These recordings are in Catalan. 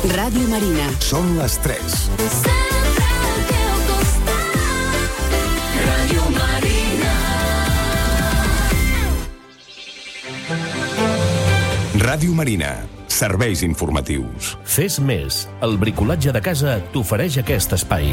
Ràdio Marina. Són les 3. Ràdio Marina. Ràdio Marina. Serveis informatius. Fes més. El bricolatge de casa t'ofereix aquest espai.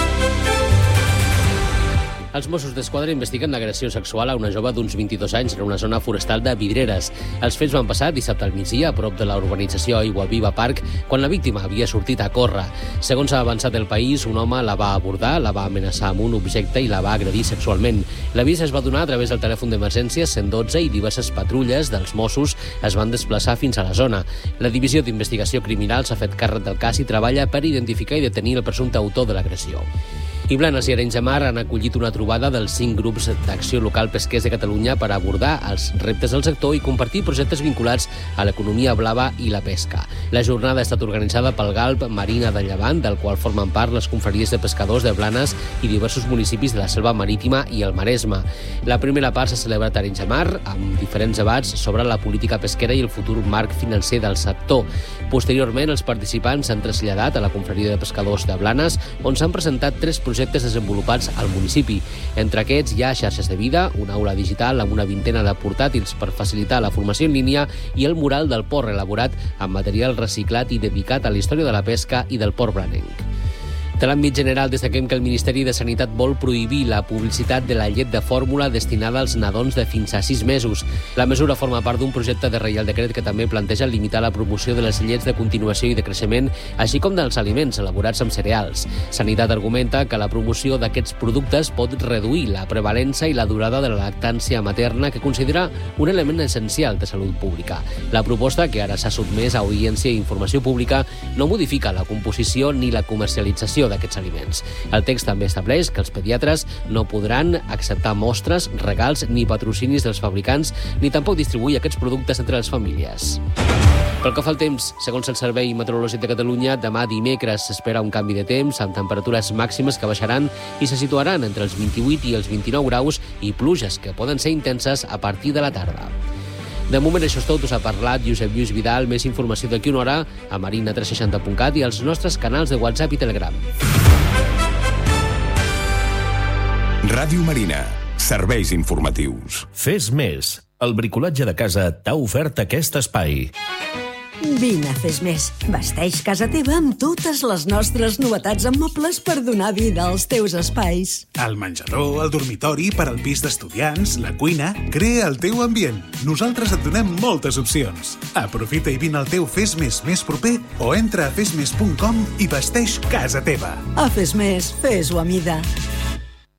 Els Mossos d'Esquadra investiguen l'agressió sexual a una jove d'uns 22 anys en una zona forestal de Vidreres. Els fets van passar dissabte al migdia a prop de la urbanització Aiguaviva Park, quan la víctima havia sortit a córrer. Segons ha avançat El País, un home la va abordar, la va amenaçar amb un objecte i la va agredir sexualment. L'avís es va donar a través del telèfon d'emergències 112 i diverses patrulles dels Mossos es van desplaçar fins a la zona. La Divisió d'Investigació Criminal s'ha fet càrrec del cas i treballa per identificar i detenir el presumpte autor de l'agressió. I Blanes i Arenys de Mar han acollit una trobada dels 5 grups d'acció local pesquers de Catalunya per abordar els reptes del sector i compartir projectes vinculats a l'economia blava i la pesca. La jornada ha estat organitzada pel Galp Marina de Llevant, del qual formen part les confraries de pescadors de Blanes i diversos municipis de la Selva Marítima i el Maresme. La primera part s'ha celebrat a Arenys de Mar, amb diferents debats sobre la política pesquera i el futur marc financer del sector. Posteriorment, els participants s'han traslladat a la confraria de pescadors de Blanes, on s'han presentat 3 projectes desenvolupats al municipi. Entre aquests hi ha xarxes de vida, una aula digital amb una vintena de portàtils per facilitar la formació en línia i el mural del port elaborat amb material reciclat i dedicat a la història de la pesca i del port blanenc. De l'àmbit general, destaquem que el Ministeri de Sanitat vol prohibir la publicitat de la llet de fórmula destinada als nadons de fins a 6 mesos. La mesura forma part d'un projecte de Reial Decret que també planteja limitar la promoció de les llets de continuació i de creixement, així com dels aliments elaborats amb cereals. Sanitat argumenta que la promoció d'aquests productes pot reduir la prevalença i la durada de la lactància materna, que considera un element essencial de salut pública. La proposta, que ara s'ha sotmès a audiència i informació pública, no modifica la composició ni la comercialització d'aquests aliments. El text també estableix que els pediatres no podran acceptar mostres, regals ni patrocinis dels fabricants, ni tampoc distribuir aquests productes entre les famílies. Pel que fa al temps, segons el Servei Meteorològic de Catalunya, demà dimecres s'espera un canvi de temps amb temperatures màximes que baixaran i se situaran entre els 28 i els 29 graus i pluges que poden ser intenses a partir de la tarda. De moment això és tot, us ha parlat Josep Lluís Vidal. Més informació d'aquí una hora a marina360.cat i als nostres canals de WhatsApp i Telegram. Ràdio Marina. Serveis informatius. Fes més. El bricolatge de casa t'ha ofert aquest espai. Vine a Fes Més. Vesteix casa teva amb totes les nostres novetats en mobles per donar vida als teus espais. El menjador, el dormitori, per al pis d'estudiants, la cuina... Crea el teu ambient. Nosaltres et donem moltes opcions. Aprofita i vine al teu Fes Més més proper o entra a fesmes.com i vesteix casa teva. A Fes Més, fes-ho a mida.